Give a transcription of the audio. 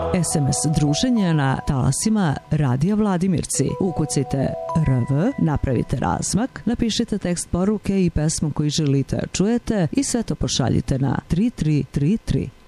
SMS druženje na talasima Radija Vladimirci. Ukucajte RV, napravite razmak, napišite tekst poruke i pesmu koju želite čujete i sve to pošaljite na 3333.